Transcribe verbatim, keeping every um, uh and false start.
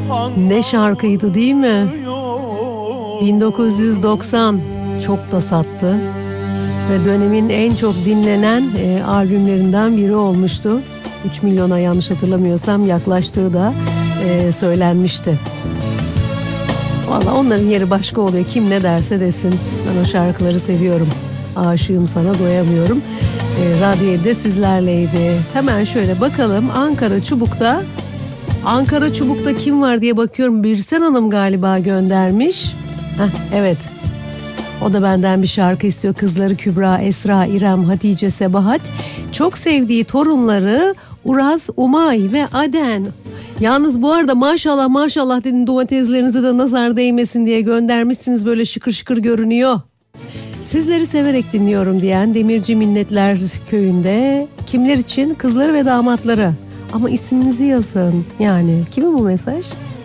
Ne şarkıydı değil mi? bin dokuz yüz doksan çok da sattı ve dönemin en çok dinlenen e, albümlerinden biri olmuştu. üç milyona yanlış hatırlamıyorsam yaklaştığı da e, söylenmişti. Vallahi onların yeri başka oluyor. Kim ne derse desin. Ben o şarkıları seviyorum. Aşığım sana doyamıyorum. E, Radyo yedi'de sizlerleydi. Hemen şöyle bakalım. Ankara Çubuk'ta Ankara Çubuk'ta kim var diye bakıyorum. Birsen Hanım galiba göndermiş. Heh, evet. O da benden bir şarkı istiyor. Kızları Kübra, Esra, İrem, Hatice, Sebahat. Çok sevdiği torunları Uraz, Umay ve Aden. Yalnız bu arada maşallah maşallah dedim, domateslerinize de nazar değmesin diye göndermişsiniz. Böyle şıkır şıkır görünüyor. Sizleri severek dinliyorum diyen Demirci Minnetler Köyü'nde kimler için? Kızları ve damatları. Ama isminizi yazın. Yani kimin bu mesaj?